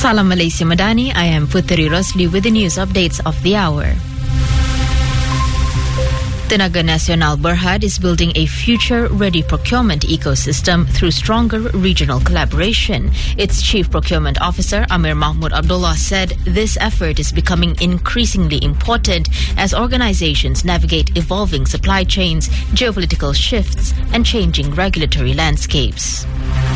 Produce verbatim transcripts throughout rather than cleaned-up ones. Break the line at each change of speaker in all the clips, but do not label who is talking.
Salam Malaysia Madani, I am Puteri Rosli with the news updates of the hour. Tenaga Nasional Berhad is building a future-ready procurement ecosystem through stronger regional collaboration. Its Chief Procurement Officer, Amir Mahmud Abdullah, said this effort is becoming increasingly important as organizations navigate evolving supply chains, geopolitical shifts, and changing regulatory landscapes.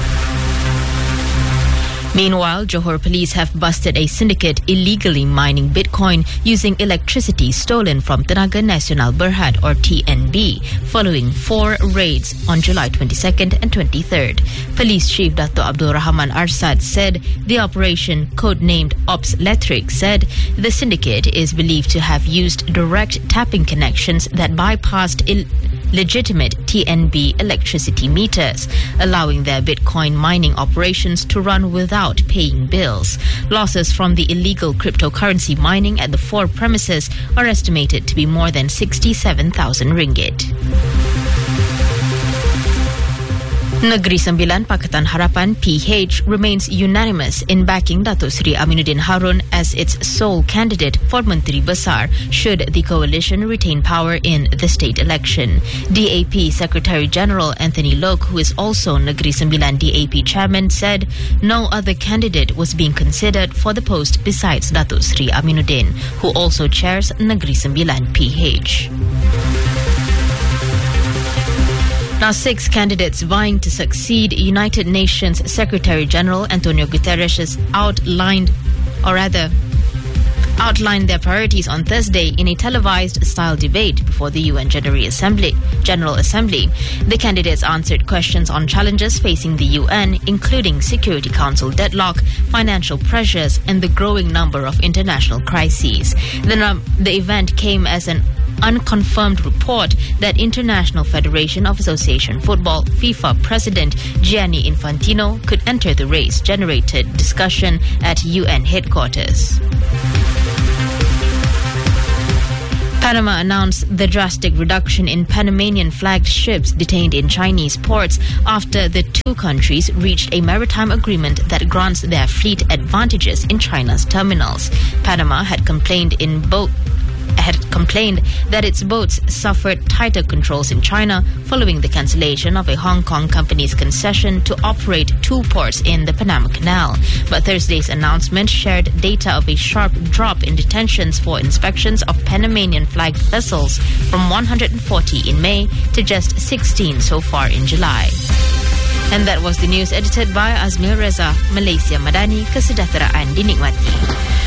Meanwhile, Johor police have busted a syndicate illegally mining Bitcoin using electricity stolen from Tenaga Nasional Berhad or T N B following four raids on July twenty-second and twenty-third. Police Chief Dato' Abdul Rahman Arsad said the operation, codenamed Ops Letric, said the syndicate is believed to have used direct tapping connections that bypassed il- legitimate T N B electricity meters, allowing their Bitcoin mining operations to run without paying bills. Losses from the illegal cryptocurrency mining at the four premises are estimated to be more than sixty-seven thousand ringgit. Negeri Sembilan Pakatan Harapan P H remains unanimous in backing Datuk Seri Aminuddin Harun as its sole candidate for Menteri Besar should the coalition retain power in the state election. D A P Secretary General Anthony Loke, who is also Negeri Sembilan D A P chairman, said no other candidate was being considered for the post besides Datuk Seri Aminuddin, who also chairs Negeri Sembilan P H. Now, six candidates vying to succeed United Nations Secretary General Antonio Guterres has outlined, or rather, outlined their priorities on Thursday in a televised-style debate before the U N General Assembly. General Assembly. The candidates answered questions on challenges facing the U N, including Security Council deadlock, financial pressures, and the growing number of international crises. The, num- the event came as an unconfirmed report that International Federation of Association Football FIFA President Gianni Infantino could enter the race generated discussion at U N headquarters. Panama announced the drastic reduction in Panamanian-flagged ships detained in Chinese ports after the two countries reached a maritime agreement that grants their fleet advantages in China's terminals. Panama had complained in both had complained that its boats suffered tighter controls in China following the cancellation of a Hong Kong company's concession to operate two ports in the Panama Canal. But Thursday's announcement shared data of a sharp drop in detentions for inspections of Panamanian-flagged vessels from one hundred forty in May to just sixteen so far in July. And that was the news edited by Azmir Reza. Malaysia Madani, kesejahteraan dinikmati.